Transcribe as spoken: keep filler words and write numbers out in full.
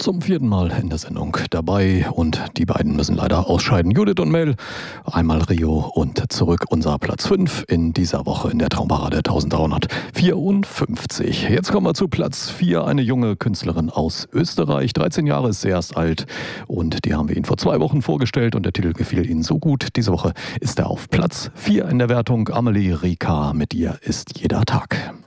zum vierten Mal in der Sendung dabei und die beiden müssen leider ausscheiden. Judith und Mel, einmal Rio und zurück unser Platz fünf in dieser Woche in der Traumparade eintausenddreihundertvierundfünfzig. Jetzt kommen wir zu Platz vier, eine junge Künstlerin aus Österreich, dreizehn Jahre ist sie erst alt und die haben wir Ihnen vor zwei Wochen vorgestellt und der Titel gefiel Ihnen so gut. Diese Woche ist er auf Platz vier in der Wertung. Amelie Ricard, mit ihr ist jeder Tag.